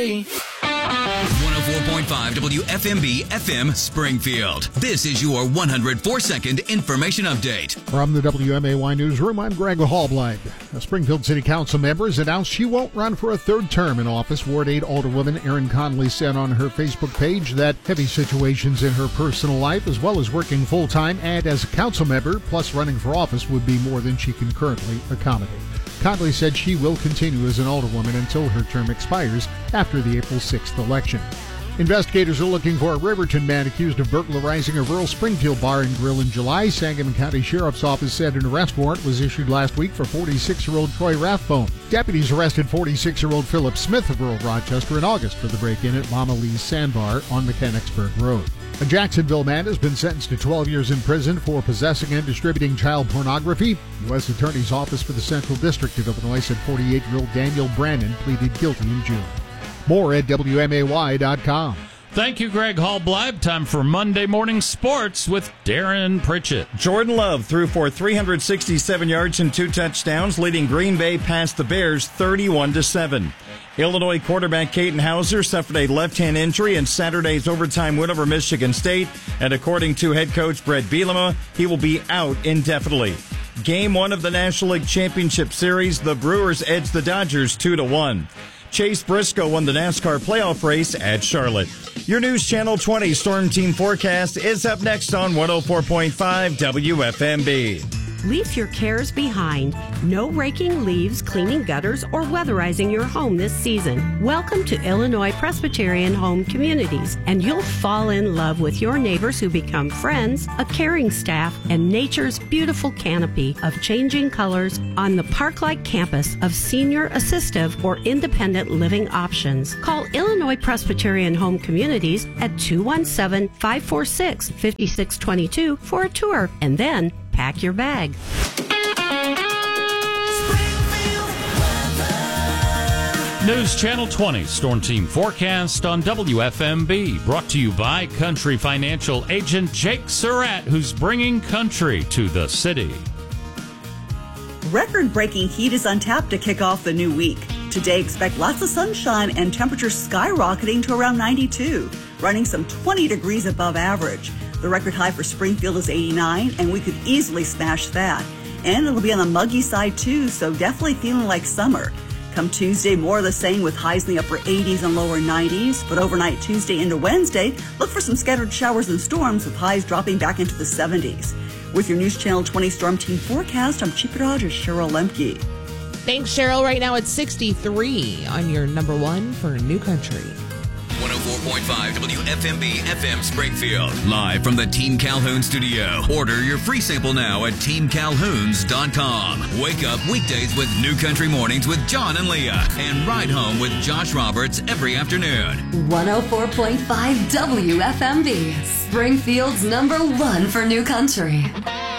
104.5 WFMB FM Springfield. This is your 104-second information update. From the WMAY Newsroom, I'm Greg Hallblind. A Springfield City Council member has announced she won't run for a third term in office. Ward 8 Alderwoman Erin Conley said on her Facebook page that heavy situations in her personal life, as well as working full-time and as a council member, plus running for office, would be more than she can currently accommodate. Conley said she will continue as an alderwoman until her term expires after the April 6th election. Investigators are looking for a Riverton man accused of burglarizing a rural Springfield bar and grill in July. Sangamon County Sheriff's Office said an arrest warrant was issued last week for 46-year-old Troy Rathbone. Deputies arrested 46-year-old Philip Smith of rural Rochester in August for the break-in at Mama Lee's Sandbar on Mechanicsburg Road. A Jacksonville man has been sentenced to 12 years in prison for possessing and distributing child pornography. U.S. Attorney's Office for the Central District of Illinois said 48-year-old Daniel Brannon pleaded guilty in June. More at WMAY.com. Thank you, Greg Hallblind. Time for Monday Morning Sports with Darren Pritchett. Jordan Love threw for 367 yards and 2 touchdowns, leading Green Bay past the Bears 31-7. Illinois quarterback Caden Hauser suffered a left-hand injury in Saturday's overtime win over Michigan State, and according to head coach Brett Bielema, he will be out indefinitely. Game 1 of the National League Championship Series, the Brewers edged the Dodgers 2-1. Chase Briscoe won the NASCAR playoff race at Charlotte. Your News Channel 20 Storm Team forecast is up next on 104.5 WFMB. Leave your cares behind. No raking leaves, cleaning gutters, or weatherizing your home this season. Welcome to Illinois Presbyterian Home Communities, and you'll fall in love with your neighbors who become friends, a caring staff, and nature's beautiful canopy of changing colors on the park-like campus of senior assistive or independent living options. Call Illinois Presbyterian Home Communities at 217-546-5622 for a tour, and then pack your bag. News Channel 20 Storm Team forecast on WFMB. Brought to you by Country Financial agent Jake Surratt, who's bringing country to the city. Record-breaking heat is on tap to kick off the new week. Today, expect lots of sunshine and temperatures skyrocketing to around 92, running some 20 degrees above average. The record high for Springfield is 89, and we could easily smash that. And it'll be on the muggy side, too, so definitely feeling like summer. Come Tuesday, more of the same with highs in the upper 80s and lower 90s. But overnight Tuesday into Wednesday, look for some scattered showers and storms with highs dropping back into the 70s. With your News Channel 20 Storm Team forecast, I'm Chief Meteorologist Cheryl Lemke. Thanks, Cheryl. Right now it's 63 on your number 1 for New Country. 104.5 WFMB FM Springfield. Live from the Team Calhoun studio. Order your free sample now at teamcalhouns.com. Wake up weekdays with New Country Mornings with John and Leah. And ride home with Josh Roberts every afternoon. 104.5 WFMB. Springfield's number 1 for New Country.